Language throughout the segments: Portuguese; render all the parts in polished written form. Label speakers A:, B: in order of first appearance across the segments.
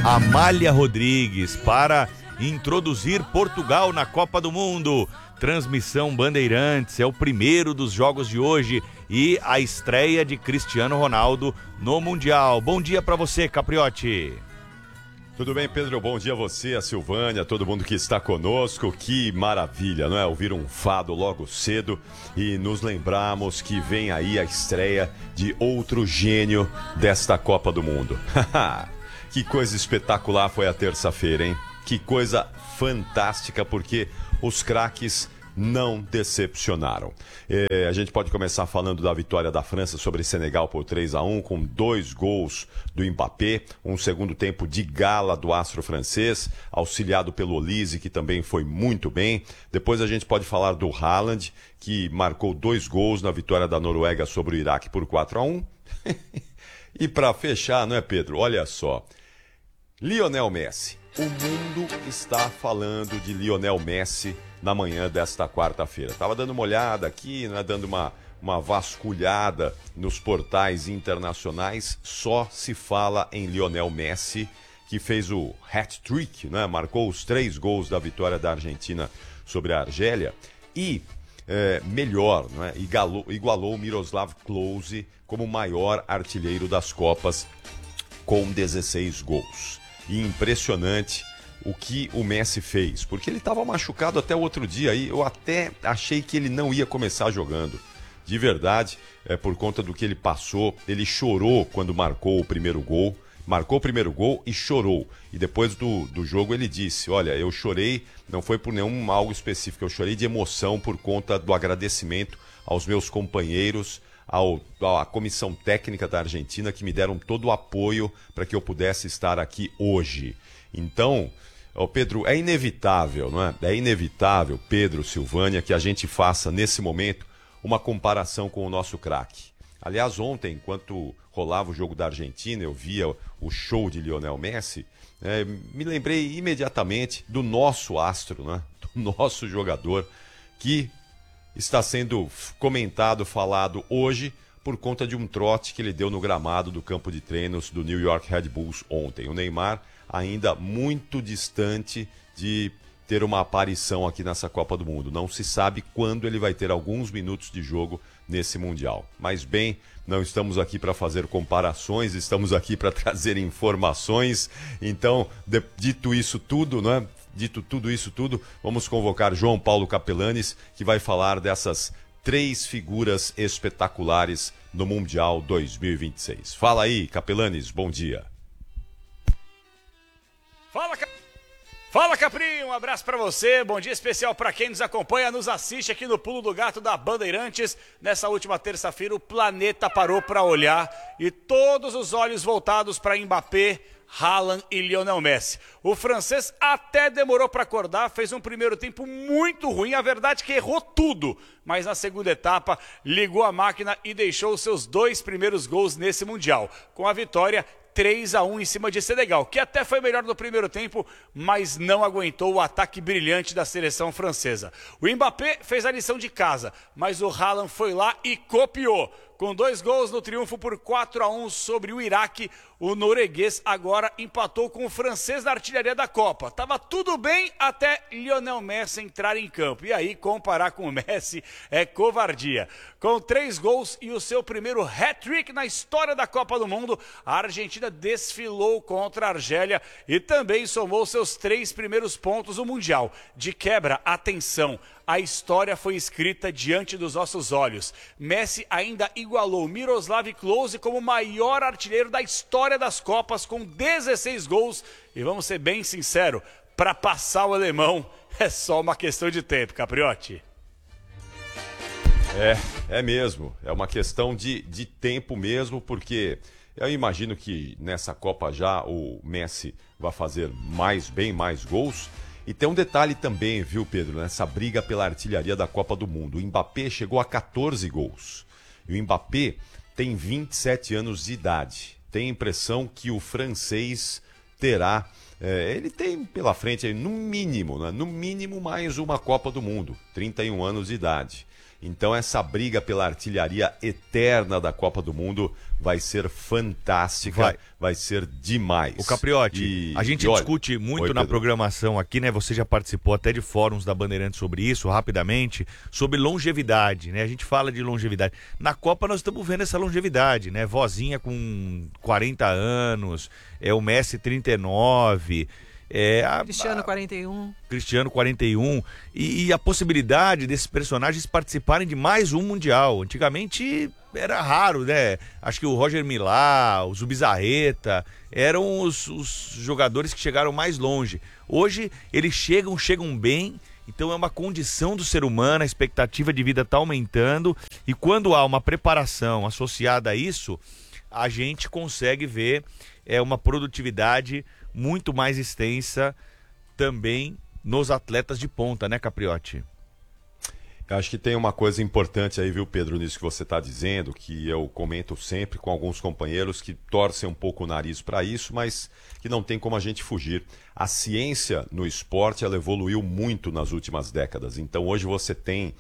A: Amália Rodrigues para introduzir Portugal na Copa do Mundo. Transmissão Bandeirantes, é o primeiro dos jogos de hoje e a estreia de Cristiano Ronaldo no Mundial. Bom dia para você, Capriotti.
B: Tudo bem, Pedro? Bom dia a você, a Silvânia, todo mundo que está conosco. Que maravilha, não é? Ouvir um fado logo cedo e nos lembrarmos que vem aí a estreia de outro gênio desta Copa do Mundo. Que coisa espetacular foi a terça-feira, hein? Que coisa fantástica, porque os craques não decepcionaram. A gente pode começar falando da vitória da França sobre Senegal por 3-1, com 2 gols do Mbappé, um segundo tempo de gala do astro francês, auxiliado pelo Olise, que também foi muito bem. Depois a gente pode falar do Haaland, que marcou 2 gols na vitória da Noruega sobre o Iraque por 4-1. E para fechar, não é, Pedro? Olha só, Lionel Messi. O mundo está falando de Lionel Messi na manhã desta quarta-feira. Estava dando uma olhada aqui, né, dando uma vasculhada nos portais internacionais. Só se fala em Lionel Messi, que fez o hat-trick, né, marcou os 3 gols da vitória da Argentina sobre a Argélia. E, melhor, né, igualou Miroslav Klose como o maior artilheiro das Copas com 16 gols. E impressionante o que o Messi fez, porque ele estava machucado até o outro dia aí. Eu até achei que ele não ia começar jogando. De verdade, por conta do que ele passou, ele chorou quando marcou o primeiro gol. Marcou o primeiro gol e chorou. E depois do jogo ele disse: olha, eu chorei, não foi por nenhum algo específico, eu chorei de emoção por conta do agradecimento aos meus companheiros, à comissão técnica da Argentina, que me deram todo o apoio para que eu pudesse estar aqui hoje. Então, Pedro, é inevitável, não é? É inevitável, Pedro, Silvânia, que a gente faça nesse momento uma comparação com o nosso craque. Aliás, ontem, enquanto rolava o jogo da Argentina, eu via o show de Lionel Messi, me lembrei imediatamente do nosso astro, né? Do nosso jogador, que está sendo comentado, falado hoje por conta de um trote que ele deu no gramado do campo de treinos do New York Red Bulls ontem. O Neymar ainda muito distante de ter uma aparição aqui nessa Copa do Mundo. Não se sabe quando ele vai ter alguns minutos de jogo nesse Mundial. Mas bem, não estamos aqui para fazer comparações, estamos aqui para trazer informações. Então, dito isso tudo, né? Dito tudo isso, vamos convocar João Paulo Capelanes, que vai falar dessas 3 figuras espetaculares no Mundial 2026. Fala aí, Capelanes, bom dia.
C: Fala, Caprinho, um abraço pra você, bom dia especial pra quem nos acompanha, nos assiste aqui no Pulo do Gato da Bandeirantes. Nessa última terça-feira o planeta parou pra olhar e todos os olhos voltados pra Mbappé, Haaland e Lionel Messi. O francês até demorou para acordar, fez um primeiro tempo muito ruim, a verdade é que errou tudo, mas na segunda etapa ligou a máquina e deixou os seus 2 primeiros gols nesse Mundial, com a vitória 3-1 em cima de Senegal, que até foi melhor no primeiro tempo, mas não aguentou o ataque brilhante da seleção francesa. O Mbappé fez a lição de casa, mas o Haaland foi lá e copiou. Com 2 gols no triunfo por 4-1 sobre o Iraque, o norueguês agora empatou com o francês na artilharia da Copa. Tava tudo bem até Lionel Messi entrar em campo. E aí, comparar com o Messi é covardia. Com 3 gols e o seu primeiro hat-trick na história da Copa do Mundo, a Argentina desfilou contra a Argélia e também somou seus 3 primeiros pontos no Mundial. De quebra, atenção, a história foi escrita diante dos nossos olhos. Messi ainda igualou Miroslav Klose como o maior artilheiro da história das Copas, com 16 gols. E vamos ser bem sinceros, para passar o alemão é só uma questão de tempo, Capriotti.
B: É mesmo, é uma questão de tempo mesmo, porque eu imagino que nessa Copa já o Messi vai fazer bem mais gols. E tem um detalhe também, viu, Pedro, nessa briga pela artilharia da Copa do Mundo. O Mbappé chegou a 14 gols. E o Mbappé tem 27 anos de idade. Tem a impressão que o francês terá... ele tem pela frente, no mínimo mais uma Copa do Mundo. 31 anos de idade. Então essa briga pela artilharia eterna da Copa do Mundo vai ser fantástica, vai ser demais.
A: O Capriotti, a gente discute muito na programação aqui, né? Você já participou até de fóruns da Bandeirantes sobre isso, rapidamente, sobre longevidade, né? A gente fala de longevidade. Na Copa nós estamos vendo essa longevidade, né? Vozinha com 40 anos, o Messi 39...
D: Cristiano 41.
A: Cristiano 41. E a possibilidade desses personagens participarem de mais um Mundial. Antigamente era raro, né? Acho que o Roger Milá, o Zubizarreta eram os jogadores que chegaram mais longe. Hoje eles chegam bem. Então é uma condição do ser humano, a expectativa de vida está aumentando. E quando há uma preparação associada a isso, a gente consegue ver uma produtividade muito mais extensa também nos atletas de ponta, né, Capriotti?
B: Eu acho que tem uma coisa importante aí, viu, Pedro, nisso que você está dizendo, que eu comento sempre com alguns companheiros que torcem um pouco o nariz para isso, mas que não tem como a gente fugir. A ciência no esporte, ela evoluiu muito nas últimas décadas. Então hoje você tem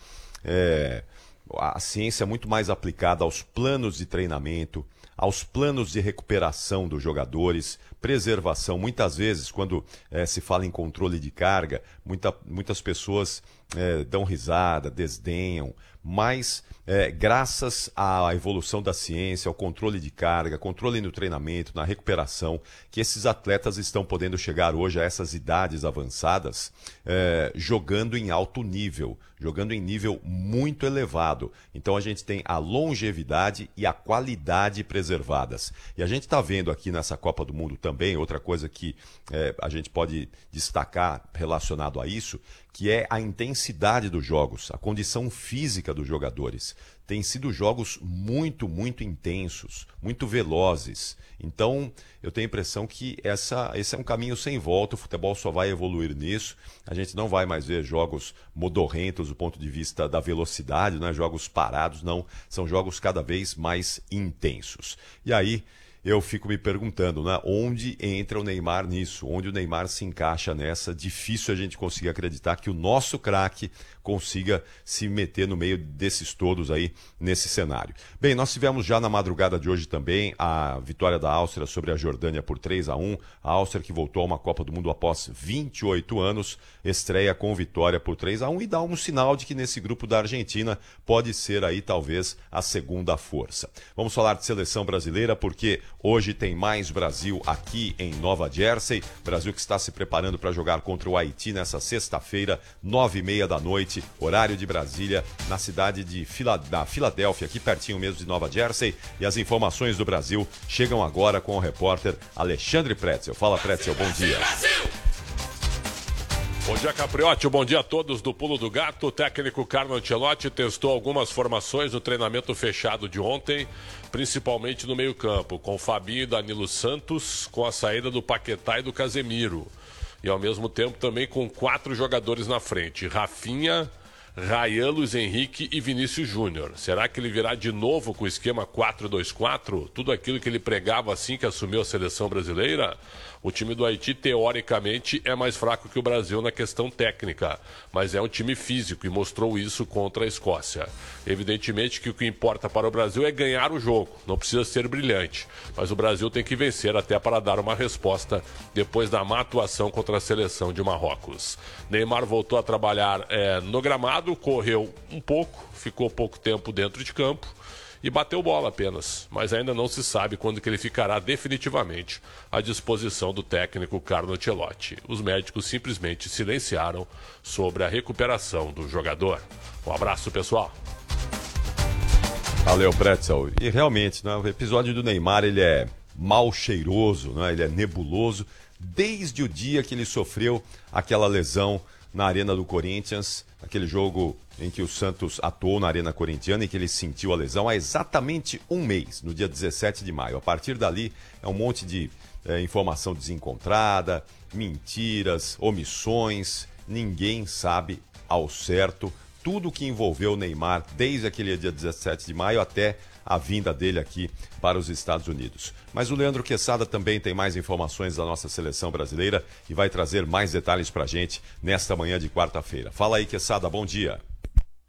B: a ciência muito mais aplicada aos planos de treinamento, aos planos de recuperação dos jogadores, preservação. Muitas vezes, quando se fala em controle de carga, muitas pessoas dão risada, desdenham, mas graças à evolução da ciência, ao controle de carga, controle no treinamento, na recuperação, que esses atletas estão podendo chegar hoje a essas idades avançadas, jogando em alto nível, jogando em nível muito elevado. Então a gente tem a longevidade e a qualidade preservadas. E a gente está vendo aqui nessa Copa do Mundo também, outra coisa que a gente pode destacar relacionado a isso, que é a intensidade dos jogos, a condição física dos jogadores. Tem sido jogos muito, muito intensos, muito velozes. Então, eu tenho a impressão que esse é um caminho sem volta, o futebol só vai evoluir nisso. A gente não vai mais ver jogos modorrentos do ponto de vista da velocidade, não é jogos parados, não. São jogos cada vez mais intensos. E aí, eu fico me perguntando, né, onde entra o Neymar nisso? Onde o Neymar se encaixa nessa? Difícil a gente conseguir acreditar que o nosso craque consiga se meter no meio desses todos aí, nesse cenário. Bem, nós tivemos já na madrugada de hoje também a vitória da Áustria sobre a Jordânia por 3-1. A Áustria que voltou a uma Copa do Mundo após 28 anos, estreia com vitória por 3-1 e dá um sinal de que nesse grupo da Argentina pode ser aí talvez a segunda força. Vamos falar de seleção brasileira porque hoje tem mais Brasil aqui em Nova Jersey. Brasil que está se preparando para jogar contra o Haiti nessa sexta-feira, 9h30 da noite, horário de Brasília, na cidade de Filadélfia, aqui pertinho mesmo de Nova Jersey. E as informações do Brasil chegam agora com o repórter Alexandre Pretzel. Fala, Pretzel, bom dia.
E: Bom dia, Capriotti. Bom dia a todos do Pulo do Gato. O técnico Carlo Ancelotti testou algumas formações no treinamento fechado de ontem, principalmente no meio-campo, com Fabinho e Danilo Santos, com a saída do Paquetá e do Casemiro. E ao mesmo tempo também com 4 jogadores na frente: Rafinha, Rayan, Luiz Henrique e Vinícius Júnior. Será que ele virá de novo com o esquema 4-2-4? Tudo aquilo que ele pregava assim que assumiu a seleção brasileira? O time do Haiti, teoricamente, é mais fraco que o Brasil na questão técnica, mas é um time físico e mostrou isso contra a Escócia. Evidentemente que o que importa para o Brasil é ganhar o jogo, não precisa ser brilhante, mas o Brasil tem que vencer até para dar uma resposta depois da má atuação contra a seleção de Marrocos. Neymar voltou a trabalhar no gramado, correu um pouco, ficou pouco tempo dentro de campo e bateu bola apenas, mas ainda não se sabe quando que ele ficará definitivamente à disposição do técnico Carlo Ancelotti. Os médicos simplesmente silenciaram sobre a recuperação do jogador. Um abraço, pessoal.
B: Valeu, Pretzel. E realmente, né, o episódio do Neymar, ele é mal cheiroso, né, ele é nebuloso, desde o dia que ele sofreu aquela lesão na Arena do Corinthians, aquele jogo em que o Santos atuou na Arena Corintiana e que ele sentiu a lesão há exatamente um mês, no dia 17 de maio. A partir dali, é um monte de informação desencontrada, mentiras, omissões, ninguém sabe ao certo tudo que envolveu o Neymar desde aquele dia 17 de maio até a vinda dele aqui para os Estados Unidos. Mas o Leandro Quesada também tem mais informações da nossa seleção brasileira e vai trazer mais detalhes para a gente nesta manhã de quarta-feira. Fala aí, Quesada, bom dia.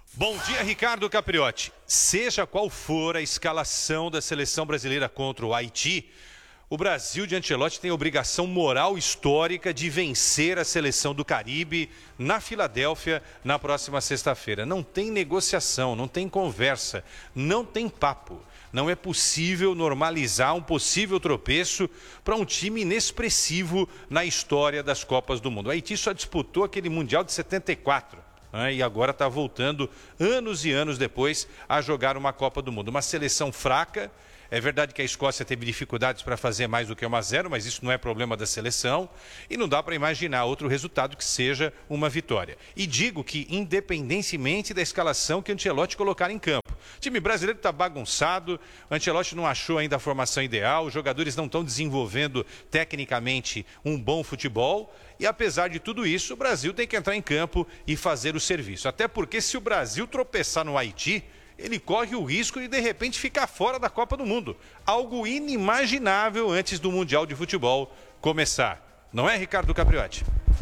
F: Bom dia, Ricardo Capriotti. Seja qual for a escalação da seleção brasileira contra o Haiti, o Brasil de Ancelotti tem a obrigação moral histórica de vencer a seleção do Caribe na Filadélfia na próxima sexta-feira. Não tem negociação, não tem conversa, não tem papo. Não é possível normalizar um possível tropeço para um time inexpressivo na história das Copas do Mundo. O Haiti só disputou aquele Mundial de 74. E agora está voltando, anos e anos depois, a jogar uma Copa do Mundo. Uma seleção fraca. É verdade que a Escócia teve dificuldades para fazer mais do que 1-0, mas isso não é problema da seleção. E não dá para imaginar outro resultado que seja uma vitória. E digo que, independentemente da escalação que Ancelotti colocar em campo. O time brasileiro está bagunçado, o Ancelotti não achou ainda a formação ideal, os jogadores não estão desenvolvendo tecnicamente um bom futebol. E apesar de tudo isso, o Brasil tem que entrar em campo e fazer o serviço. Até porque se o Brasil tropeçar no Haiti, ele corre o risco de repente ficar fora da Copa do Mundo. Algo inimaginável antes do Mundial de Futebol começar. Não é, Ricardo Capriotti?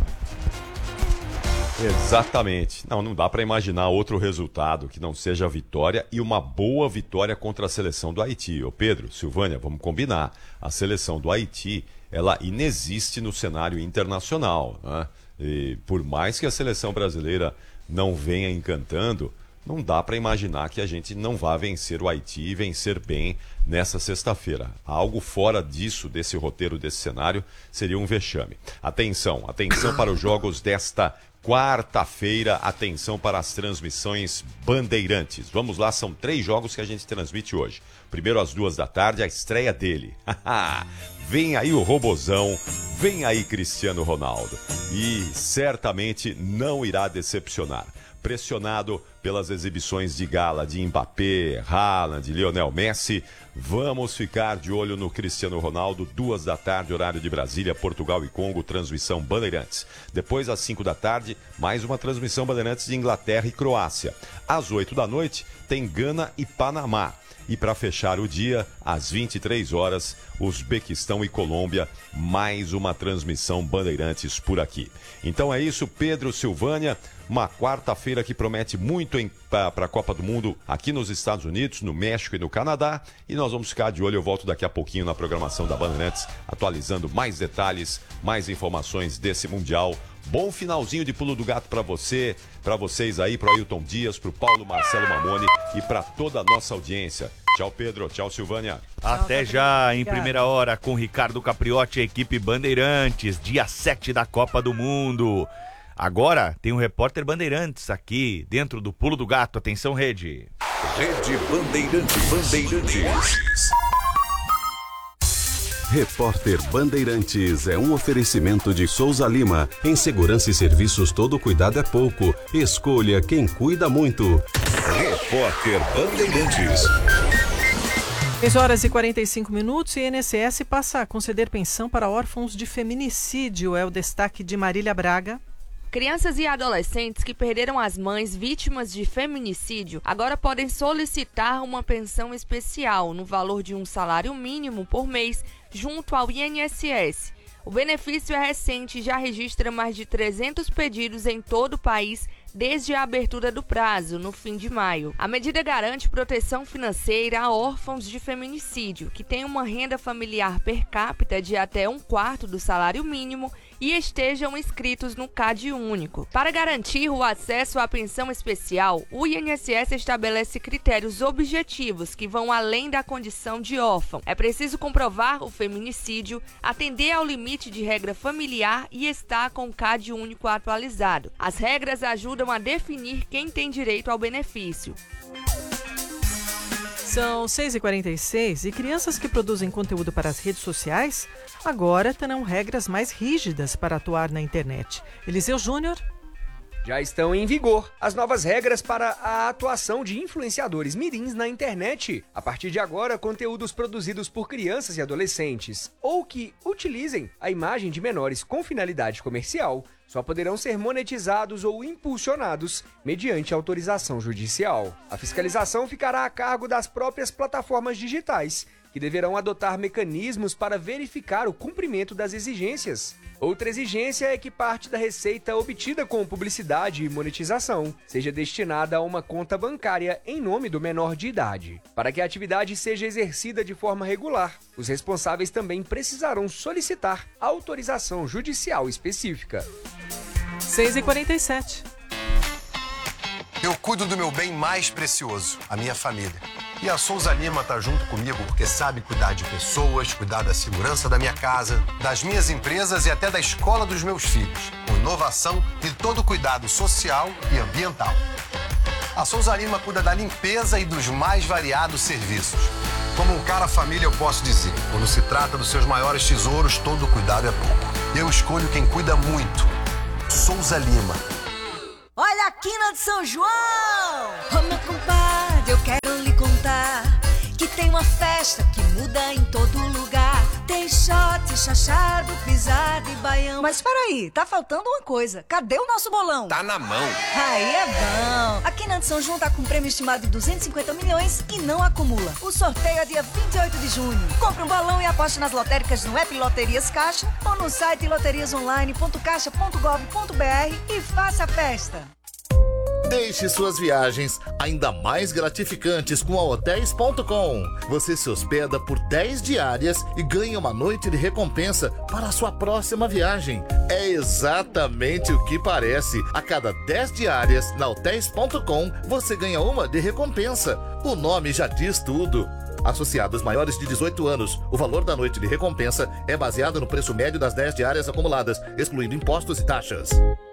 B: Exatamente. Não dá para imaginar outro resultado que não seja a vitória e uma boa vitória contra a seleção do Haiti. Ô Pedro, Silvânia, vamos combinar. A seleção do Haiti, ela inexiste no cenário internacional, né? E por mais que a seleção brasileira não venha encantando, não dá para imaginar que a gente não vá vencer o Haiti e vencer bem nessa sexta-feira. Algo fora disso, desse roteiro, desse cenário, seria um vexame. Atenção para os jogos desta quarta-feira, atenção para as transmissões Bandeirantes. Vamos lá, são 3 jogos que a gente transmite hoje. Primeiro às 14h, a estreia dele. Vem aí o Robozão, vem aí Cristiano Ronaldo. E certamente não irá decepcionar. Pressionado pelas exibições de gala de Mbappé, Haaland, Lionel Messi, vamos ficar de olho no Cristiano Ronaldo, 14h, horário de Brasília, Portugal e Congo, transmissão Bandeirantes. Depois, às 17h, mais uma transmissão Bandeirantes de Inglaterra e Croácia. Às 20h, tem Gana e Panamá. E para fechar o dia, às 23h, Uzbequistão e Colômbia, mais uma transmissão Bandeirantes por aqui. Então é isso, Pedro, Silvânia, uma quarta-feira que promete muito para a Copa do Mundo aqui nos Estados Unidos, no México e no Canadá. E nós vamos ficar de olho, eu volto daqui a pouquinho na programação da Bandeirantes, atualizando mais detalhes, mais informações desse Mundial. Bom finalzinho de Pulo do Gato para vocês aí, para o Ailton Dias, para o Paulo Marcelo Mamone e para toda a nossa audiência. Tchau, Pedro. Tchau, Silvânia.
A: Até já, em primeira hora, com Ricardo Capriotti, a equipe Bandeirantes, dia 7 da Copa do Mundo. Agora tem um repórter Bandeirantes aqui, dentro do Pulo do Gato. Atenção, Rede.
G: Rede Bandeirantes. Repórter Bandeirantes é um oferecimento de Souza Lima. Em segurança e serviços, todo cuidado é pouco. Escolha quem cuida muito. Repórter Bandeirantes.
D: 6h45 e INSS passa a conceder pensão para órfãos de feminicídio. É o destaque de Marília Braga.
H: Crianças e adolescentes que perderam as mães vítimas de feminicídio agora podem solicitar uma pensão especial no valor de um salário mínimo por mês junto ao INSS. O benefício é recente e já registra mais de 300 pedidos em todo o país desde a abertura do prazo, no fim de maio. A medida garante proteção financeira a órfãos de feminicídio, que têm uma renda familiar per capita de até 1/4 do salário mínimo e estejam inscritos no CAD único. Para garantir o acesso à pensão especial, o INSS estabelece critérios objetivos que vão além da condição de órfão. É preciso comprovar o feminicídio, atender ao limite de regra familiar e estar com o CAD único atualizado. As regras ajudam a definir quem tem direito ao benefício.
D: São 6h46 e crianças que produzem conteúdo para as redes sociais agora terão regras mais rígidas para atuar na internet. Eliseu Júnior.
I: Já estão em vigor as novas regras para a atuação de influenciadores mirins na internet. A partir de agora, conteúdos produzidos por crianças e adolescentes ou que utilizem a imagem de menores com finalidade comercial só poderão ser monetizados ou impulsionados mediante autorização judicial. A fiscalização ficará a cargo das próprias plataformas digitais, que deverão adotar mecanismos para verificar o cumprimento das exigências. Outra exigência é que parte da receita obtida com publicidade e monetização seja destinada a uma conta bancária em nome do menor de idade. Para que a atividade seja exercida de forma regular, os responsáveis também precisarão solicitar autorização judicial específica.
D: 6h47.
J: Eu cuido do meu bem mais precioso, a minha família. E a Souza Lima está junto comigo porque sabe cuidar de pessoas, cuidar da segurança da minha casa, das minhas empresas e até da escola dos meus filhos, com inovação e todo o cuidado social e ambiental. A Souza Lima cuida da limpeza e dos mais variados serviços. Como um cara família, eu posso dizer, quando se trata dos seus maiores tesouros, todo cuidado é pouco. Eu escolho quem cuida muito. Souza Lima.
K: Olha a quina de São João! Ô meu compadre, eu quero lhe contar que tem uma festa que muda em todo lugar. Tem shot, chachado, pisado e baião. Mas peraí, tá faltando uma coisa. Cadê o nosso bolão?
J: Tá na mão.
K: Aí é bom. A quina de São João tá com um prêmio estimado de 250 milhões e não acumula. O sorteio é dia 28 de junho. Compre um balão e aposte nas lotéricas no app Loterias Caixa ou no site loteriasonline.caixa.gov.br e faça a festa.
L: Deixe suas viagens ainda mais gratificantes com a Hotéis.com. Você se hospeda por 10 diárias e ganha uma noite de recompensa para a sua próxima viagem. É exatamente o que parece. A cada 10 diárias na Hotéis.com, você ganha uma de recompensa. O nome já diz tudo. Associados maiores de 18 anos, o valor da noite de recompensa é baseado no preço médio das 10 diárias acumuladas, excluindo impostos e taxas.